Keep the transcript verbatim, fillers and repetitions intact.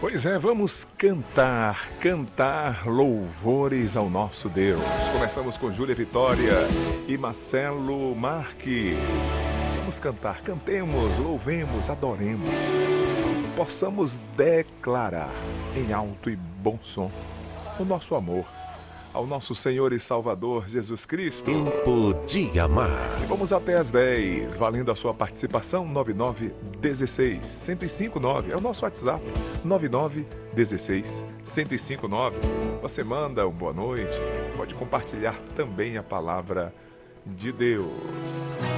Pois é, vamos cantar, cantar louvores ao nosso Deus. Começamos com Júlia Vitória e Marcelo Marques. Vamos cantar, cantemos, louvemos, adoremos. Possamos declarar em alto e bom som o nosso amor ao nosso Senhor e Salvador Jesus Cristo. Tempo de amar. E vamos até às dez, valendo a sua participação. Nove nove um seis, um zero cinco nove é o nosso WhatsApp. Nove nove um seis, um zero cinco nove. Você manda um boa noite, pode compartilhar também a palavra de Deus.